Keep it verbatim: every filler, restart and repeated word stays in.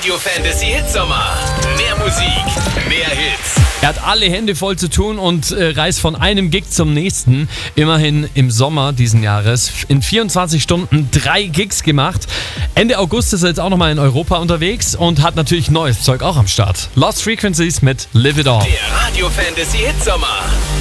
Radio Fantasy Hitsommer. Mehr Musik, mehr Hits. Er hat alle Hände voll zu tun und äh, reist von einem Gig zum nächsten. Immerhin im Sommer diesen Jahres in vierundzwanzig Stunden drei Gigs gemacht. Ende August ist er jetzt auch nochmal in Europa unterwegs und hat natürlich neues Zeug auch am Start. Lost Frequencies mit Live It All. Der Radio Fantasy Hitsommer.